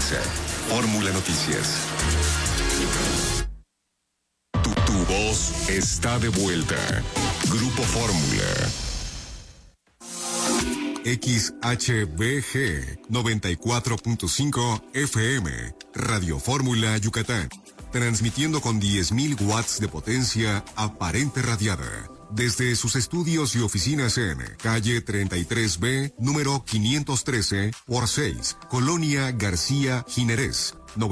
casa. Fórmula Noticias. Tu voz está de vuelta. Grupo Fórmula. XHBG 94.5 FM, Radio Fórmula Yucatán, transmitiendo con 10.000 watts de potencia aparente radiada, desde sus estudios y oficinas en calle 33B, número 513 por 6, Colonia García Jiménez,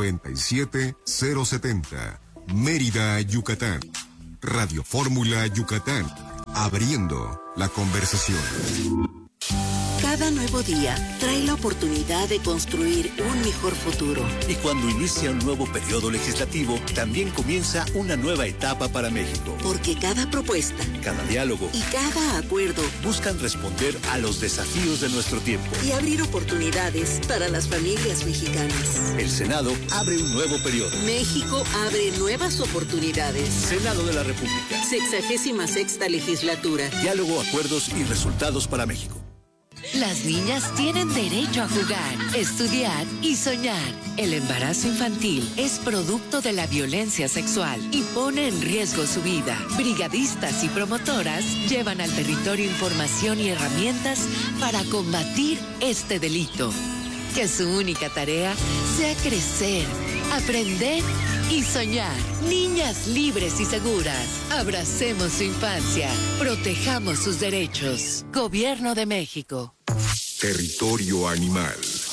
97070, Mérida, Yucatán. Radio Fórmula Yucatán, abriendo la conversación. Cada nuevo día trae la oportunidad de construir un mejor futuro. Y cuando inicia un nuevo periodo legislativo, también comienza una nueva etapa para México. Porque cada propuesta, cada diálogo y cada acuerdo buscan responder a los desafíos de nuestro tiempo y abrir oportunidades para las familias mexicanas. El Senado abre un nuevo periodo. México abre nuevas oportunidades. Senado de la República. 66ª legislatura. Diálogo, acuerdos y resultados para México. Las niñas tienen derecho a jugar, estudiar y soñar. El embarazo infantil es producto de la violencia sexual y pone en riesgo su vida. Brigadistas y promotoras llevan al territorio información y herramientas para combatir este delito. Que su única tarea sea crecer, aprender y soñar. Niñas libres y seguras. Abracemos su infancia. Protejamos sus derechos. Gobierno de México. Territorio animal.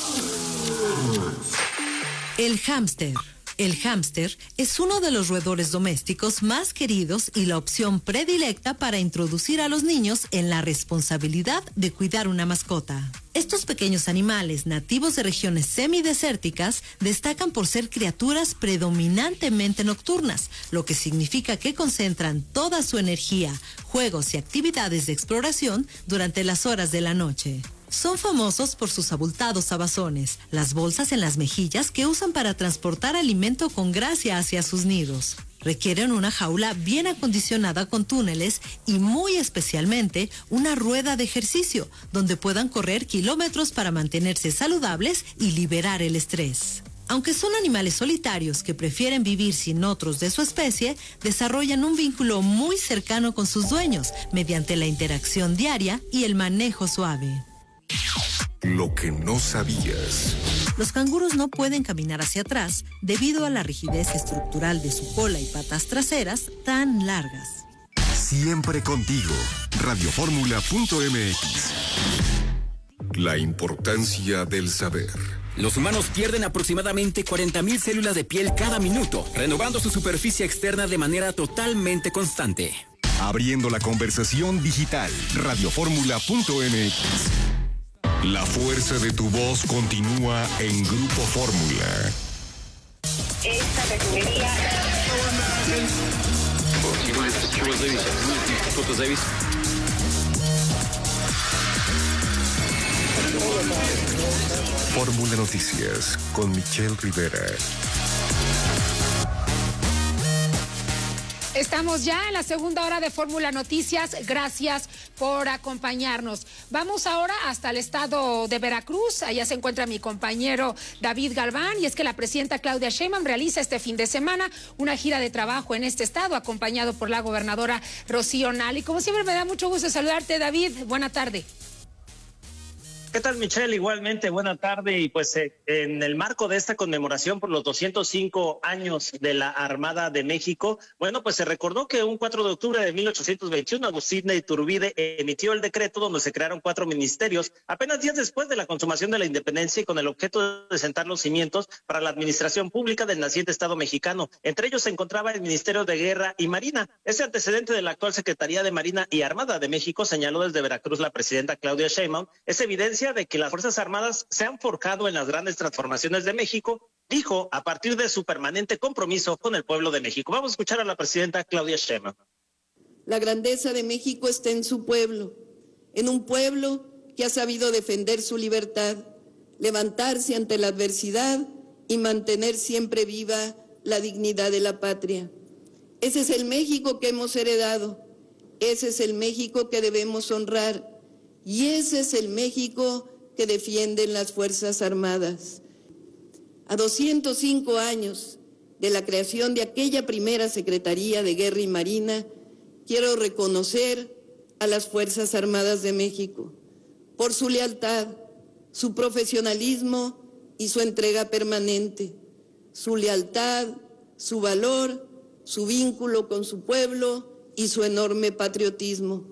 El hámster. El hámster es uno de los roedores domésticos más queridos y la opción predilecta para introducir a los niños en la responsabilidad de cuidar una mascota. Estos pequeños animales nativos de regiones semidesérticas destacan por ser criaturas predominantemente nocturnas, lo que significa que concentran toda su energía, juegos y actividades de exploración durante las horas de la noche. Son famosos por sus abultados abazones, las bolsas en las mejillas que usan para transportar alimento con gracia hacia sus nidos. Requieren una jaula bien acondicionada con túneles y muy especialmente una rueda de ejercicio donde puedan correr kilómetros para mantenerse saludables y liberar el estrés. Aunque son animales solitarios que prefieren vivir sin otros de su especie, desarrollan un vínculo muy cercano con sus dueños mediante la interacción diaria y el manejo suave. Lo que no sabías. Los canguros no pueden caminar hacia atrás debido a la rigidez estructural de su cola y patas traseras tan largas. Siempre contigo. Radioformula.mx. La importancia del saber. Los humanos pierden aproximadamente 40,000 células de piel cada minuto, renovando su superficie externa de manera totalmente constante. Abriendo la conversación digital. Radioformula.mx. La fuerza de tu voz continúa en Grupo Fórmula. Esta refinería... Fórmula Noticias con Michelle Rivera. Estamos ya en la segunda hora de Fórmula Noticias. Gracias por acompañarnos. Vamos ahora hasta el estado de Veracruz. Allá se encuentra mi compañero David Galván. Y es que la presidenta Claudia Sheinbaum realiza este fin de semana una gira de trabajo en este estado, acompañado por la gobernadora Rocío Nale. Y como siempre me da mucho gusto saludarte, David. Buena tarde. ¿Qué tal, Michelle? Igualmente, buena tarde. Y pues en el marco de esta conmemoración por los 205 años de la Armada de México, bueno, pues se recordó que un 4 de octubre de 1821, Agustín de Iturbide emitió el decreto donde se crearon 4 ministerios, apenas días después de la consumación de la independencia y con el objeto de sentar los cimientos para la administración pública del naciente Estado mexicano. Entre ellos se encontraba el Ministerio de Guerra y Marina. Ese antecedente de la actual Secretaría de Marina y Armada de México, señaló desde Veracruz la presidenta Claudia Sheinbaum, es evidencia de que las Fuerzas Armadas se han forjado en las grandes transformaciones de México, dijo, a partir de su permanente compromiso con el pueblo de México. Vamos a escuchar a la presidenta Claudia Sheinbaum. La grandeza de México está en su pueblo, en un pueblo que ha sabido defender su libertad, levantarse ante la adversidad y mantener siempre viva la dignidad de la patria. Ese es el México que hemos heredado, ese es el México que debemos honrar y ese es el México que defienden las Fuerzas Armadas. A 205 años de la creación de aquella primera Secretaría de Guerra y Marina, quiero reconocer a las Fuerzas Armadas de México por su lealtad, su profesionalismo y su entrega permanente, su lealtad, su valor, su vínculo con su pueblo y su enorme patriotismo.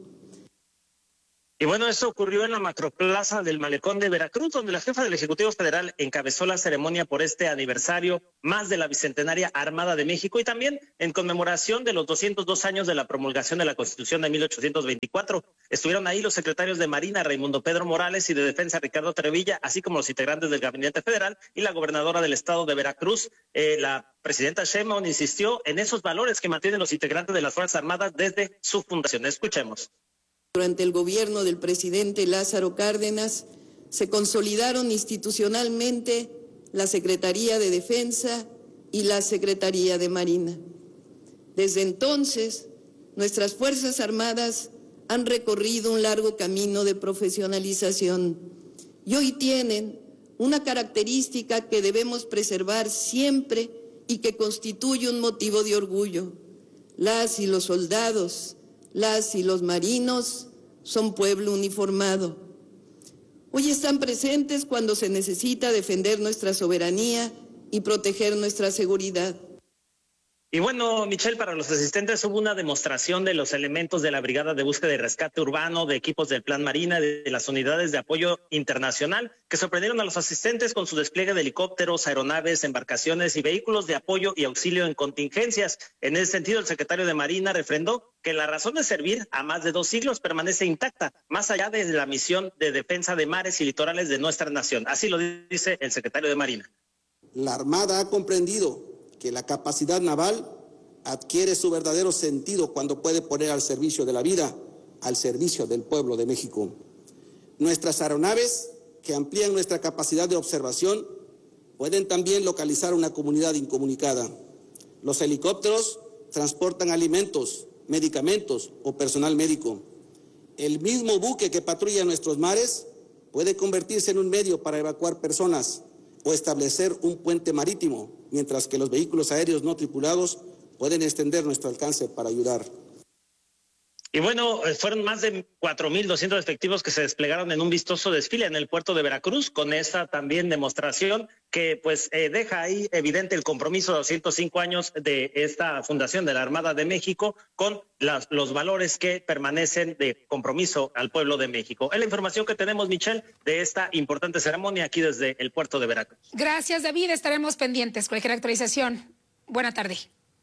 Y bueno, esto ocurrió en la macroplaza del Malecón de Veracruz, donde la jefa del Ejecutivo Federal encabezó la ceremonia por este aniversario más de la Bicentenaria Armada de México y también en conmemoración de los 202 años de la promulgación de la Constitución de 1824. Estuvieron ahí los secretarios de Marina, Raimundo Pedro Morales, y de Defensa, Ricardo Trevilla, así como los integrantes del Gabinete Federal y la gobernadora del estado de Veracruz. La presidenta Sheinbaum insistió en esos valores que mantienen los integrantes de las Fuerzas Armadas desde su fundación. Escuchemos. Durante el gobierno del presidente Lázaro Cárdenas, se consolidaron institucionalmente la Secretaría de Defensa y la Secretaría de Marina. Desde entonces, nuestras Fuerzas Armadas han recorrido un largo camino de profesionalización y hoy tienen una característica que debemos preservar siempre y que constituye un motivo de orgullo. Las y los soldados, las y los marinos son pueblo uniformado. Hoy están presentes cuando se necesita defender nuestra soberanía y proteger nuestra seguridad. Y bueno, Michelle, para los asistentes hubo una demostración de los elementos de la Brigada de Búsqueda y Rescate Urbano, de equipos del Plan Marina, de las unidades de apoyo internacional, que sorprendieron a los asistentes con su despliegue de helicópteros, aeronaves, embarcaciones y vehículos de apoyo y auxilio en contingencias. En ese sentido, el secretario de Marina refrendó que la razón de servir a más de 2 siglos permanece intacta, más allá de la misión de defensa de mares y litorales de nuestra nación. Así lo dice el secretario de Marina. La Armada ha comprendido que la capacidad naval adquiere su verdadero sentido cuando puede poner al servicio de la vida, al servicio del pueblo de México. Nuestras aeronaves, que amplían nuestra capacidad de observación, pueden también localizar una comunidad incomunicada. Los helicópteros transportan alimentos, medicamentos o personal médico. El mismo buque que patrulla nuestros mares puede convertirse en un medio para evacuar personas o establecer un puente marítimo, mientras que los vehículos aéreos no tripulados pueden extender nuestro alcance para ayudar. Y bueno, fueron más de 4,200 efectivos que se desplegaron en un vistoso desfile en el puerto de Veracruz, con esta también demostración que pues deja ahí evidente el compromiso de 205 años de esta fundación de la Armada de México con los valores que permanecen de compromiso al pueblo de México. Es la información que tenemos, Michelle, de esta importante ceremonia aquí desde el puerto de Veracruz. Gracias, David. Estaremos pendientes. Cualquier actualización. Buena tarde.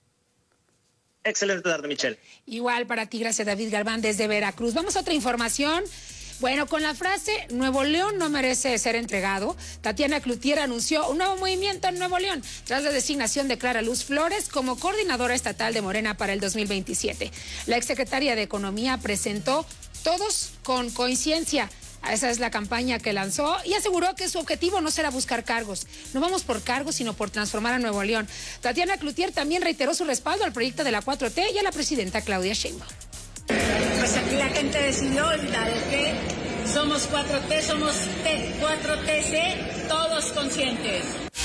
Excelente tarde, Michelle. Igual para ti, gracias, David Galván, desde Veracruz. Vamos a otra información. Bueno, con la frase Nuevo León no merece ser entregado, Tatiana Cloutier anunció un nuevo movimiento en Nuevo León tras la designación de Clara Luz Flores como coordinadora estatal de Morena para el 2027. La exsecretaria de Economía presentó Todos con Coincidencia. Esa es la campaña que lanzó y aseguró que su objetivo no será buscar cargos. No vamos por cargos, sino por transformar a Nuevo León. Tatiana Cloutier también reiteró su respaldo al proyecto de la 4T y a la presidenta Claudia Sheinbaum. Pues aquí la gente decidió que somos 4T, somos 4TC, todos conscientes.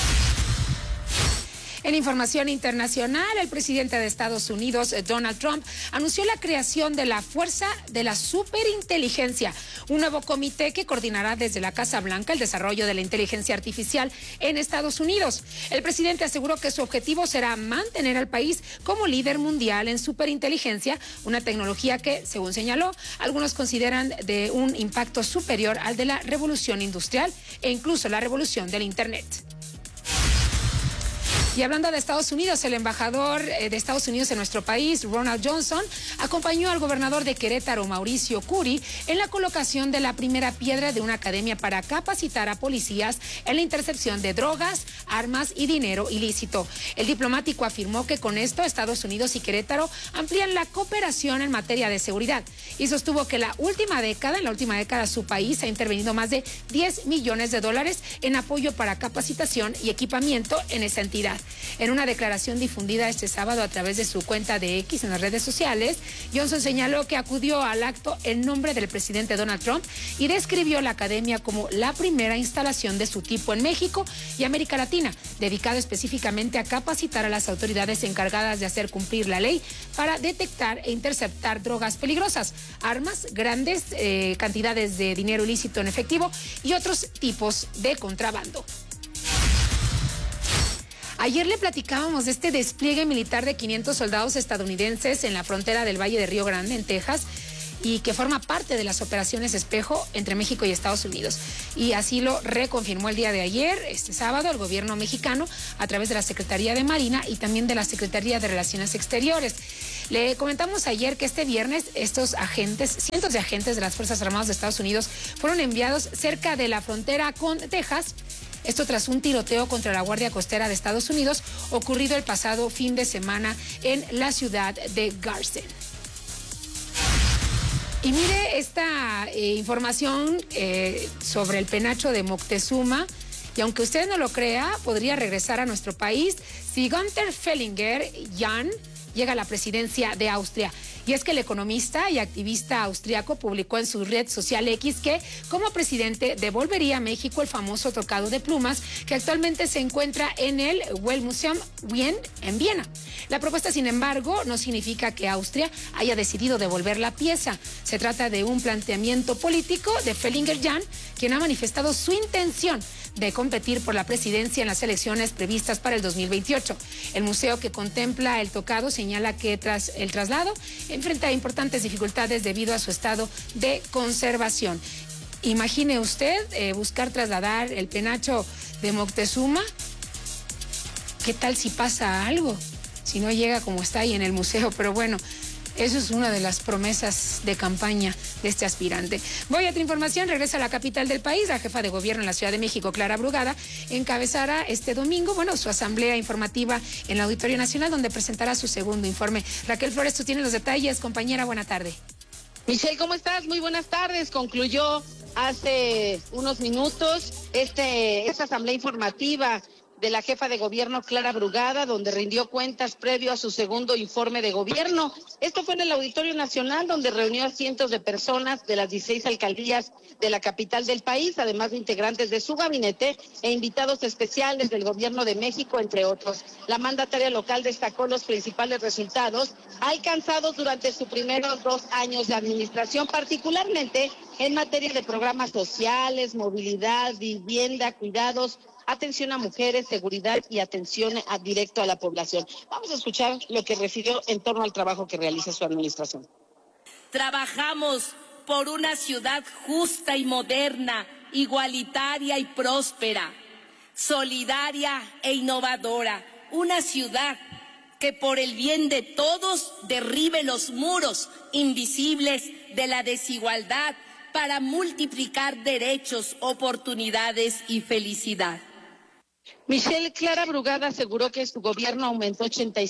En información internacional, el presidente de Estados Unidos, Donald Trump, anunció la creación de la Fuerza de la Superinteligencia, un nuevo comité que coordinará desde la Casa Blanca el desarrollo de la inteligencia artificial en Estados Unidos. El presidente aseguró que su objetivo será mantener al país como líder mundial en superinteligencia, una tecnología que, según señaló, algunos consideran de un impacto superior al de la revolución industrial e incluso la revolución del Internet. Y hablando de Estados Unidos, el embajador de Estados Unidos en nuestro país, Ronald Johnson, acompañó al gobernador de Querétaro, Mauricio Curi, en la colocación de la primera piedra de una academia para capacitar a policías en la intercepción de drogas, armas y dinero ilícito. El diplomático afirmó que con esto Estados Unidos y Querétaro amplían la cooperación en materia de seguridad y sostuvo que en la última década su país ha intervenido más de $10 millones en apoyo para capacitación y equipamiento en esa entidad. En una declaración difundida este sábado a través de su cuenta de X en las redes sociales, Johnson señaló que acudió al acto en nombre del presidente Donald Trump y describió la academia como la primera instalación de su tipo en México y América Latina, dedicada específicamente a capacitar a las autoridades encargadas de hacer cumplir la ley para detectar e interceptar drogas peligrosas, armas, grandes cantidades de dinero ilícito en efectivo y otros tipos de contrabando. Ayer le platicábamos de este despliegue militar de 500 soldados estadounidenses en la frontera del Valle de Río Grande, en Texas, y que forma parte de las operaciones Espejo entre México y Estados Unidos. Y así lo reconfirmó el día de ayer, este sábado, el gobierno mexicano a través de la Secretaría de Marina y también de la Secretaría de Relaciones Exteriores. Le comentamos ayer que este viernes estos agentes, cientos de agentes de las Fuerzas Armadas de Estados Unidos fueron enviados cerca de la frontera con Texas. Esto tras un tiroteo contra la Guardia Costera de Estados Unidos ocurrido el pasado fin de semana en la ciudad de García. Y mire esta información sobre el penacho de Moctezuma, y aunque usted no lo crea, podría regresar a nuestro país si Günther Fehlinger Jan llega a la presidencia de Austria. Y es que el economista y activista austriaco publicó en su red social X que, como presidente, devolvería a México el famoso tocado de plumas que actualmente se encuentra en el Weltmuseum Wien en Viena. La propuesta, sin embargo, no significa que Austria haya decidido devolver la pieza. Se trata de un planteamiento político de Fehlinger Jan, quien ha manifestado su intención de competir por la presidencia en las elecciones previstas para el 2028. El museo que contempla el tocado señala que tras el traslado enfrenta importantes dificultades debido a su estado de conservación. Imagine usted buscar trasladar el penacho de Moctezuma. ¿Qué tal si pasa algo? Si no llega como está ahí en el museo, pero bueno, eso es una de las promesas de campaña de este aspirante. Voy a otra información, regresa a la capital del país. La jefa de gobierno en la Ciudad de México, Clara Brugada, encabezará este domingo, su asamblea informativa en el Auditorio Nacional, donde presentará su segundo informe. Raquel Flores, tú tienes los detalles. Compañera, buena tarde. Michelle, ¿cómo estás? Muy buenas tardes. Concluyó hace unos minutos esta asamblea informativa de la jefa de gobierno Clara Brugada, donde rindió cuentas previo a su segundo informe de gobierno. Esto fue en el Auditorio Nacional, donde reunió a cientos de personas de las 16 alcaldías de la capital del país, además de integrantes de su gabinete e invitados especiales del gobierno de México, entre otros. La mandataria local destacó los principales resultados alcanzados durante sus primeros 2 años de administración, particularmente en materia de programas sociales, movilidad, vivienda, cuidados, atención a mujeres, seguridad y atención directo a la población. Vamos a escuchar lo que refirió en torno al trabajo que realiza su administración. Trabajamos por una ciudad justa y moderna, igualitaria y próspera, solidaria e innovadora. Una ciudad que por el bien de todos derribe los muros invisibles de la desigualdad para multiplicar derechos, oportunidades y felicidad. Michelle, Clara Brugada aseguró que su gobierno aumentó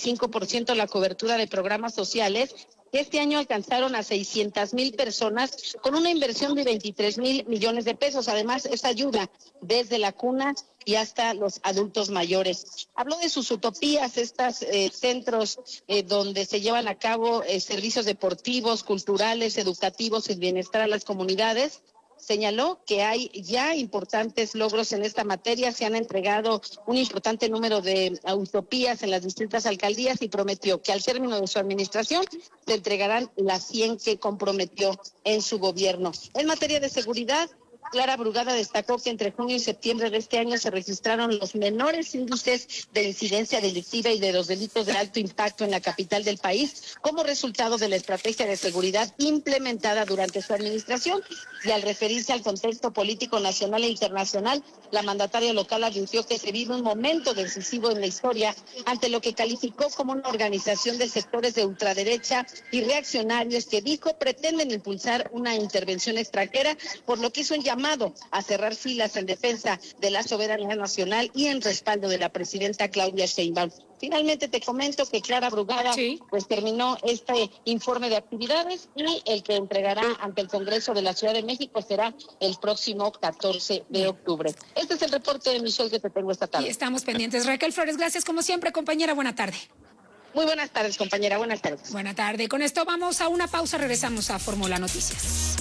85% la cobertura de programas sociales. Este año alcanzaron a 600,000 personas con una inversión de 23,000 millones de pesos. Además, esta ayuda desde la cuna y hasta los adultos mayores. Habló de sus utopías, estos centros donde se llevan a cabo servicios deportivos, culturales, educativos y bienestar a las comunidades. Señaló que hay ya importantes logros en esta materia, se han entregado un importante número de utopías en las distintas alcaldías y prometió que al término de su administración se entregarán las 100 que comprometió en su gobierno. En materia de seguridad, Clara Brugada destacó que entre junio y septiembre de este año se registraron los menores índices de incidencia delictiva y de los delitos de alto impacto en la capital del país como resultado de la estrategia de seguridad implementada durante su administración. Y al referirse al contexto político nacional e internacional, la mandataria local advirtió que se vive un momento decisivo en la historia ante lo que calificó como una organización de sectores de ultraderecha y reaccionarios que dijo pretenden impulsar una intervención extranjera, por lo que hizo un llamado llamado a cerrar filas en defensa de la soberanía nacional y en respaldo de la presidenta Claudia Sheinbaum. Finalmente te comento que Clara Brugada pues terminó este informe de actividades y el que entregará ante el Congreso de la Ciudad de México será el próximo 14 de octubre. Este es el reporte de Michelle que te tengo esta tarde. Y estamos pendientes. Raquel Flores, gracias como siempre, compañera. Buena tarde. Muy buenas tardes, compañera. Buenas tardes. Buena tarde. Con esto vamos a una pausa. Regresamos a Fórmula Noticias.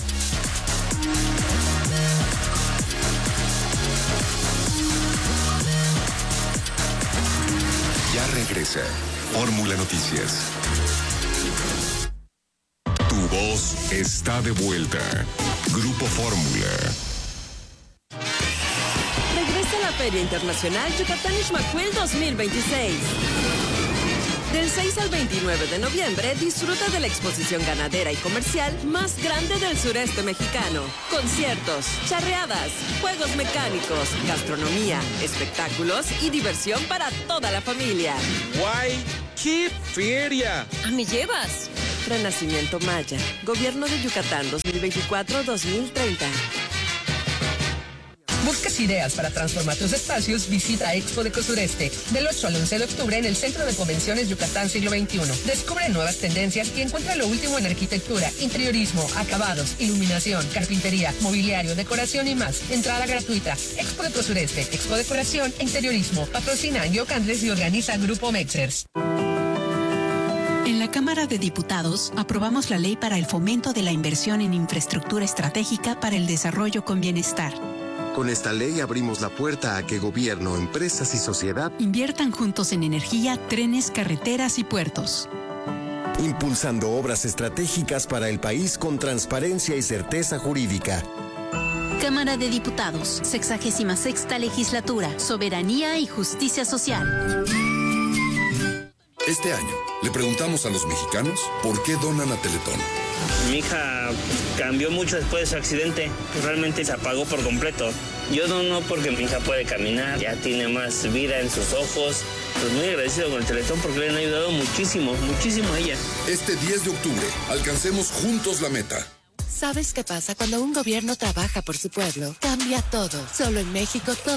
Ya regresa Fórmula Noticias. Tu voz está de vuelta. Grupo Fórmula. Regresa a la Feria Internacional Yucatán Ixmaquil 2026. Del 6 al 29 de noviembre, disfruta de la exposición ganadera y comercial más grande del sureste mexicano. Conciertos, charreadas, juegos mecánicos, gastronomía, espectáculos y diversión para toda la familia. ¡Guay! ¡Qué feria! ¿A me llevas? Renacimiento Maya, Gobierno de Yucatán 2024-2030. ¿Buscas ideas para transformar tus espacios? Visita Expo Deco Sureste del 8 al 11 de octubre en el Centro de Convenciones Yucatán Siglo XXI. Descubre nuevas tendencias y encuentra lo último en arquitectura, interiorismo, acabados, iluminación, carpintería, mobiliario, decoración y más. Entrada gratuita. Expo Deco Sureste, Expo Decoración e Interiorismo. Patrocina Angio Andrés y organiza Grupo Mexers. En la Cámara de Diputados aprobamos la ley para el fomento de la inversión en infraestructura estratégica para el desarrollo con bienestar. Con esta ley abrimos la puerta a que gobierno, empresas y sociedad inviertan juntos en energía, trenes, carreteras y puertos. Impulsando obras estratégicas para el país con transparencia y certeza jurídica. Cámara de Diputados, 66ª Legislatura, Soberanía y Justicia Social. Este año le preguntamos a los mexicanos por qué donan a Teletón. Mi hija cambió mucho después de su accidente, realmente se apagó por completo. Yo dono porque mi hija puede caminar, ya tiene más vida en sus ojos. Pues muy agradecido con el Teletón porque le han ayudado muchísimo, muchísimo a ella. Este 10 de octubre, alcancemos juntos la meta. ¿Sabes qué pasa cuando un gobierno trabaja por su pueblo? Cambia todo. Solo en México todo